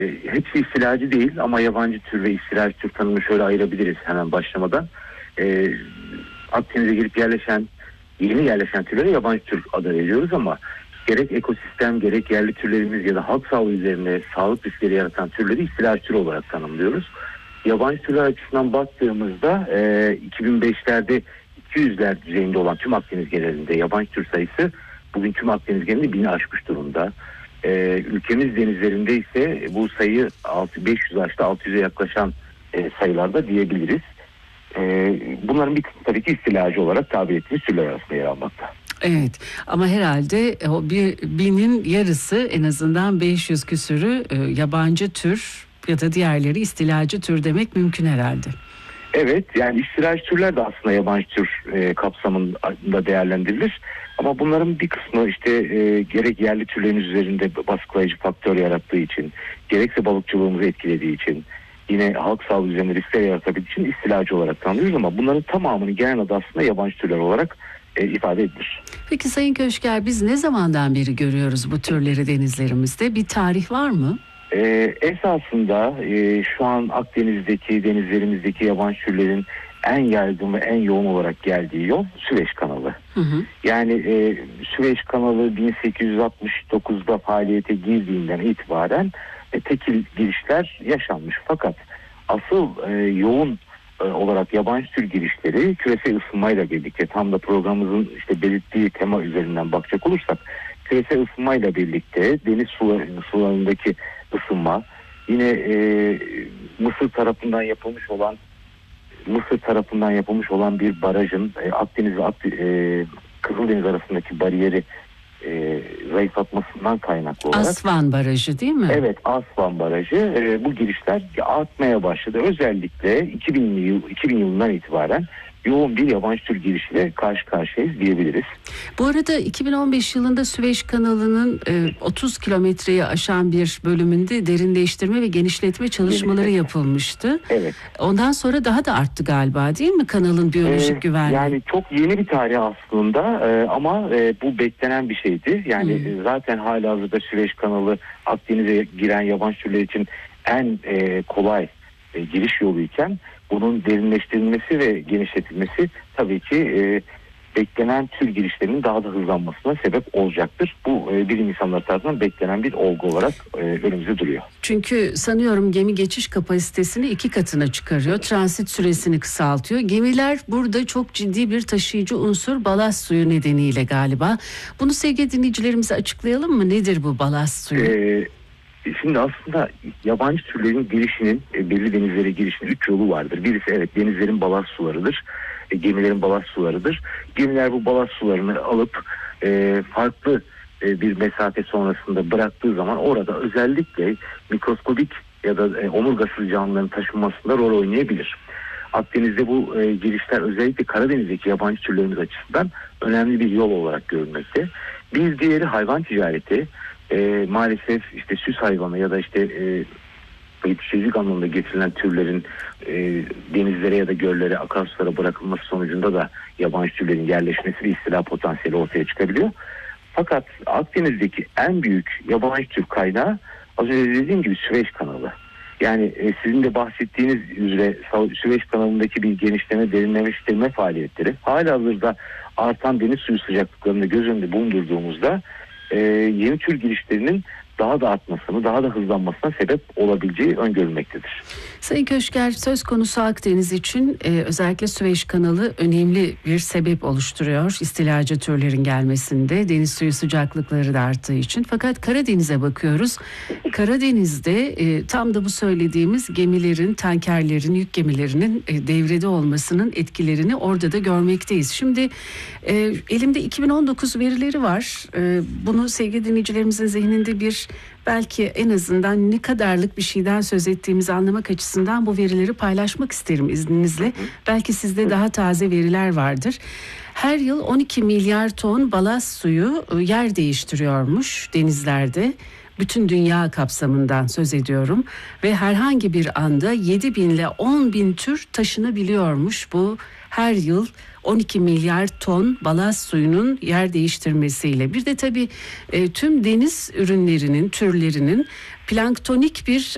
Hepsi istilacı değil ama yabancı tür ve istilacı tür tanımını şöyle ayırabiliriz hemen başlamadan. Akdeniz'e girip yeni yerleşen türlere yabancı tür adı veriyoruz ama gerek ekosistem gerek yerli türlerimiz ya da halk sağlığı üzerine sağlık riskleri yaratan türleri istilacı tür olarak tanımlıyoruz. Yabancı türler açısından baktığımızda 2005'lerde 200'ler düzeyinde olan tüm Akdeniz genelinde yabancı tür sayısı bugün tüm Akdeniz genelinde 1000'i aşmış durumda. Ülkemiz denizlerinde ise bu sayı 500 aştı 600'e yaklaşan sayılarda diyebiliriz. Bunların bir kısmı tabii ki istilacı olarak tabir ettiğimiz türler arasında yer almakta. Evet ama herhalde o binin yarısı en azından 500 küsürü yabancı tür ya da diğerleri istilacı tür demek mümkün herhalde. Evet yani istilacı türler de aslında yabancı tür kapsamında değerlendirilir. Ama bunların bir kısmı işte gerek yerli türlerimiz üzerinde baskılayıcı faktör yarattığı için gerekse balıkçılığımızı etkilediği için yine halk sağlığı üzerinde riskler yaratabildiği için istilacı olarak tanıyoruz ama bunların tamamını genel adı aslında yabancı türler olarak ifade edilir. Peki Sayın Köşker biz ne zamandan beri görüyoruz bu türleri denizlerimizde? Bir tarih var mı? Esasında şu an Akdeniz'deki denizlerimizdeki yabancı türlerin en yaygın ve en yoğun olarak geldiği yol Süveyş kanalı. Hı hı. Yani Süveyş kanalı 1869'da faaliyete girdiğinden itibaren tekil girişler yaşanmış. Fakat asıl yoğun olarak yabancı tür girişleri küresel ısınmayla birlikte tam da programımızın işte belirttiği tema üzerinden bakacak olursak küresel ısınmayla birlikte deniz sularındaki ısınma yine Mısır tarafından yapılmış olan bir barajın Akdeniz ve Kızıldeniz arasındaki bariyeri zayıflatmasından kaynaklı olarak. Asvan Barajı değil mi? Evet, Asvan Barajı. Bu girişler artmaya başladı. Özellikle 2000 yılından itibaren yoğun bir yabancı tür girişiyle karşı karşıyayız diyebiliriz. Bu arada 2015 yılında Süveyş kanalının 30 kilometreyi aşan bir bölümünde derinleştirme ve genişletme çalışmaları yapılmıştı. Evet. Ondan sonra daha da arttı galiba değil mi kanalın biyolojik güvenliği? Yani çok yeni bir tarih aslında ama bu beklenen bir şeydi. Yani zaten halihazırda Süveyş kanalı Akdeniz'e giren yabancı türler için en kolay giriş yoluyken bunun derinleştirilmesi ve genişletilmesi tabii ki beklenen tür girişlerinin daha da hızlanmasına sebep olacaktır. Bu bilim insanları tarafından beklenen bir olgu olarak önümüzde duruyor. Çünkü sanıyorum gemi geçiş kapasitesini 2 katına çıkarıyor. Transit süresini kısaltıyor. Gemiler burada çok ciddi bir taşıyıcı unsur balast suyu nedeniyle galiba. Bunu sevgili dinleyicilerimize açıklayalım mı? Nedir bu balast suyu? Şimdi aslında yabancı türlerin girişinin belli denizlere girişinin 3 yolu vardır. Birisi evet denizlerin balast sularıdır. Gemilerin balast sularıdır. Gemiler bu balast sularını alıp farklı bir mesafe sonrasında bıraktığı zaman orada özellikle mikroskobik ya da omurgasız canlıların taşınmasında rol oynayabilir. Akdeniz'de bu girişler özellikle Karadeniz'deki yabancı türlerimiz açısından önemli bir yol olarak görülmekte. Bir diğeri hayvan ticareti. Maalesef işte süs hayvanı ya da işte yetiştiricilik anlamında getirilen türlerin denizlere ya da göllere, akarsulara bırakılması sonucunda da yabancı türlerin yerleşmesi ve istila potansiyeli ortaya çıkabiliyor. Fakat Akdeniz'deki en büyük yabancı tür kaynağı az önce dediğim gibi Süveyş kanalı. Yani sizin de bahsettiğiniz üzere Süveyş kanalındaki bir genişleme, derinleştirme faaliyetleri halihazırda artan deniz suyu sıcaklıklarını göz önünde bulundurduğumuzda yeni tür girişlerinin daha da artmasını, daha da hızlanmasına sebep olabileceği öngörülmektedir. Sayın Köşker, söz konusu Akdeniz için özellikle Süveyş kanalı önemli bir sebep oluşturuyor istilacı türlerin gelmesinde. Deniz suyu sıcaklıkları da arttığı için. Fakat Karadeniz'e bakıyoruz. Karadeniz'de tam da bu söylediğimiz gemilerin, tankerlerin, yük gemilerinin devrede olmasının etkilerini orada da görmekteyiz. Şimdi elimde 2019 verileri var. Bunu sevgili dinleyicilerimizin zihninde belki en azından ne kadarlık bir şeyden söz ettiğimizi anlamak açısından bu verileri paylaşmak isterim izninizle. Belki sizde daha taze veriler vardır. Her yıl 12 milyar ton balast suyu yer değiştiriyormuş denizlerde. Bütün dünya kapsamından söz ediyorum. Ve herhangi bir anda 7 bin ile 10 bin tür taşınabiliyormuş bu her yıl. 12 milyar ton balast suyunun yer değiştirmesiyle. Bir de tabii tüm deniz ürünlerinin, türlerinin planktonik bir